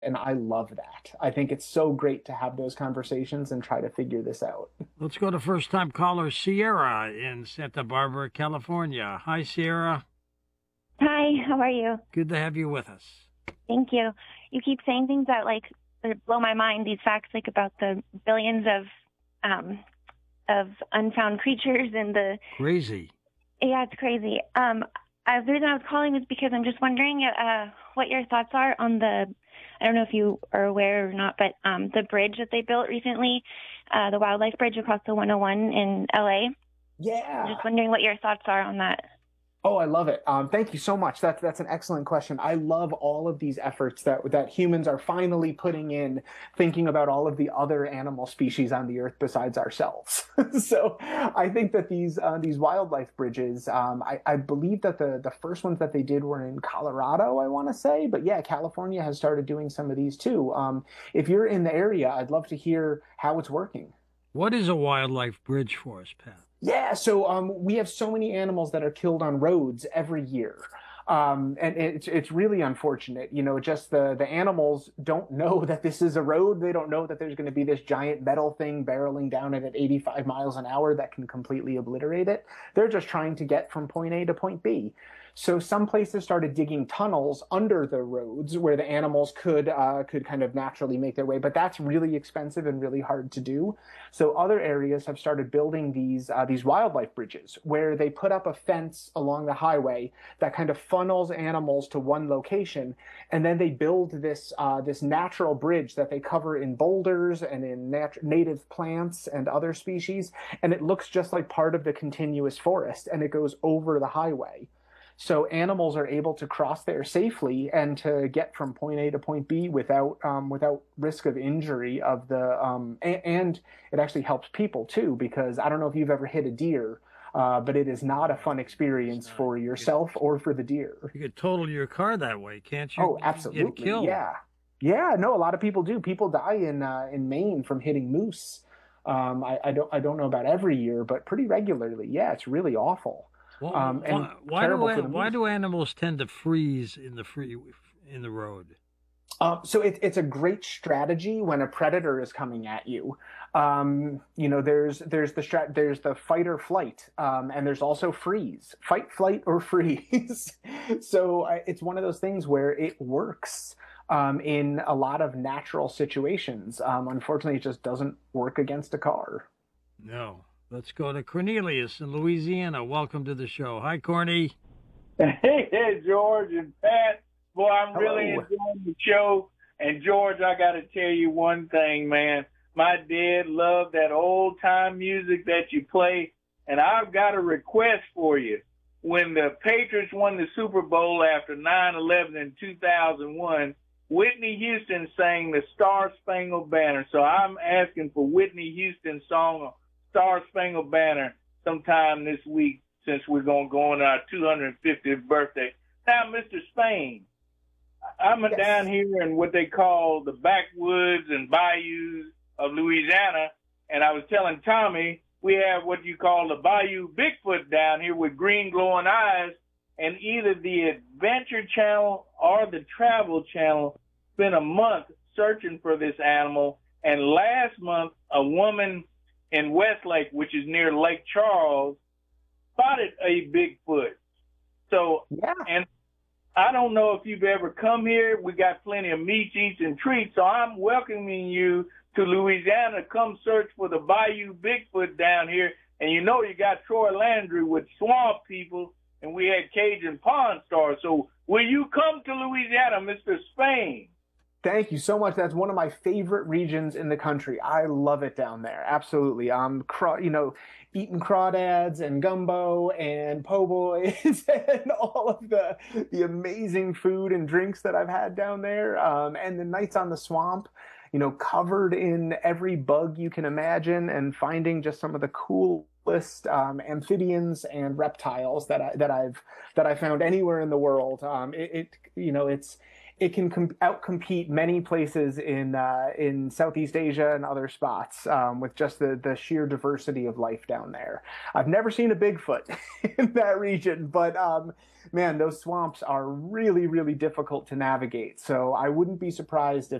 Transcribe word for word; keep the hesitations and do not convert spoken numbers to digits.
And I love that. I think it's so great to have those conversations and try to figure this out. Let's go to first time caller Sierra in Santa Barbara, California. Hi, Sierra. Hi, how are you? Good to have you with us. Thank you. You keep saying things that like that blow my mind. These facts like about the billions of um, of unfound creatures and the Crazy. yeah, it's crazy. Um, uh, the reason I was calling was because I'm just wondering uh, what your thoughts are on the. I don't know if you are aware or not, but um, the bridge that they built recently, uh, the Wildlife Bridge across the one oh one in L A. Yeah. I'm just wondering what your thoughts are on that. Oh, I love it. Um, thank you so much. That's that's an excellent question. I love all of these efforts that that humans are finally putting in, thinking about all of the other animal species on the earth besides ourselves. So I think that these uh, these wildlife bridges, um, I, I believe that the the first ones that they did were in Colorado, I want to say, but yeah, California has started doing some of these too. Um, if you're in the area, I'd love to hear how it's working. What is a wildlife bridge for us, Pat? Yeah, so um, we have so many animals that are killed on roads every year. Um, and it's it's really unfortunate, you know. Just the the animals don't know that this is a road. They don't know that there's going to be this giant metal thing barreling down it at eighty-five miles an hour that can completely obliterate it. They're just trying to get from point A to point B. So some places started digging tunnels under the roads where the animals could uh, could kind of naturally make their way, but that's really expensive and really hard to do. So other areas have started building these uh, these wildlife bridges where they put up a fence along the highway that kind of funnels animals to one location, and then they build this uh, this natural bridge that they cover in boulders and in nat- native plants and other species, and it looks just like part of the continuous forest, and it goes over the highway. So animals are able to cross there safely and to get from point A to point B without um, without risk of injury of the um, and, and it actually helps people too, because I don't know if you've ever hit a deer, uh, but it is not a fun experience Not. for yourself or for the deer. You could total your car that way, can't you? Oh, You could get absolutely, killed. yeah, yeah. No, a lot of people do. People die in uh, in Maine from hitting moose. Um, I, I don't I don't know about every year, but pretty regularly. Yeah, it's really awful. Well, Um, and why, why do terrible for a- the why moose. do animals tend to freeze in the free in the road? Um, so it, it's a great strategy when a predator is coming at you. Um, you know, there's there's the strat there's the fight or flight, um, and there's also freeze, fight, flight, or freeze. So uh, it's one of those things where it works um, in a lot of natural situations. Um, unfortunately, it just doesn't work against a car. No. Let's go to Cornelius in Louisiana. Welcome to the show. Hi, Corny. Hey, hey, George and Pat. Boy, I'm really Hello. enjoying the show. And George, I got to tell you one thing, man. My dad loved that old time music that you play, and I've got a request for you. When the Patriots won the Super Bowl after nine eleven in two thousand one, Whitney Houston sang the Star Spangled Banner. So I'm asking for Whitney Houston's song, Star Spangled Banner, sometime this week, since we're going to go on our two hundred fiftieth birthday. Now, Mister Spain, I'm Yes. down here in what they call the backwoods and bayous of Louisiana, and I was telling Tommy we have what you call the Bayou Bigfoot down here with green glowing eyes, and either the Adventure Channel or the Travel Channel spent a month searching for this animal, and last month a woman in Westlake, which is near Lake Charles, spotted a Bigfoot. So, Yeah. and I don't know if you've ever come here. We got plenty of meats, eats, and treats. So I'm welcoming you to Louisiana. Come search for the Bayou Bigfoot down here. And you know you got Troy Landry with Swamp People, and we had Cajun Pawn Stars. So will you come to Louisiana, Mister Spain? Thank you so much. That's one of my favorite regions in the country. I love it down there. Absolutely. Um, craw, you know, eating crawdads and gumbo and po' boys and all of the the amazing food and drinks that I've had down there. Um, and the nights on the swamp, you know, covered in every bug you can imagine, and finding just some of the coolest um, amphibians and reptiles that I that I've that I found anywhere in the world. Um, it, it you know, it's it can com- outcompete many places in uh, in Southeast Asia and other spots um, with just the the sheer diversity of life down there. I've never seen a Bigfoot in that region, but um, man, those swamps are really, really difficult to navigate. So I wouldn't be surprised if